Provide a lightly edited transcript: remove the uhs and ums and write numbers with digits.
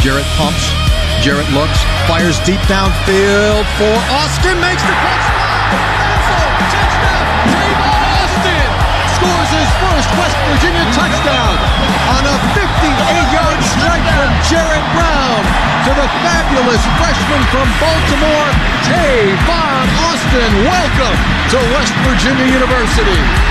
Jarrett pumps. Jarrett looks. Fires deep downfield for Austin. Makes the catch. Touchdown. Tavon Austin scores his first West Virginia touchdown on a 58-yard strike from Jarrett Brown to the fabulous freshman from Baltimore, Tavon Austin. Welcome to West Virginia University.